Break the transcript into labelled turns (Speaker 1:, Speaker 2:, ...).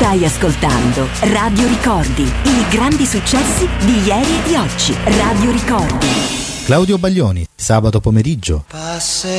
Speaker 1: Stai ascoltando Radio Ricordi, i grandi successi di ieri e di oggi. Radio Ricordi.
Speaker 2: Claudio Baglioni, sabato pomeriggio.